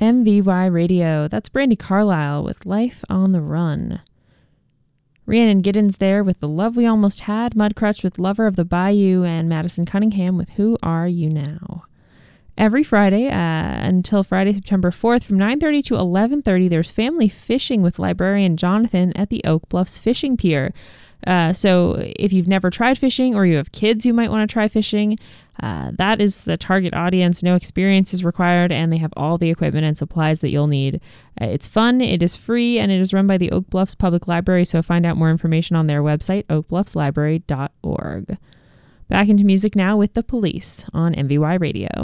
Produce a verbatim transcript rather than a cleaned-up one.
M V Y Radio. That's Brandi Carlile with Life on the Run. Rhiannon Giddens there with The Love We Almost Had, Mudcrutch with Lover of the Bayou, and Madison Cunningham with Who Are You Now? Every Friday uh, until Friday, September fourth from nine thirty to eleven thirty, there's family fishing with librarian Jonathan at the Oak Bluffs Fishing Pier. Uh, so if you've never tried fishing or you have kids who might want to try fishing, uh, that is the target audience. No experience is required, and they have all the equipment and supplies that you'll need. Uh, it's fun, it is free, and it is run by the Oak Bluffs Public Library, so find out more information on their website, oak bluffs library dot org. Back into music now with The Police on M V Y Radio.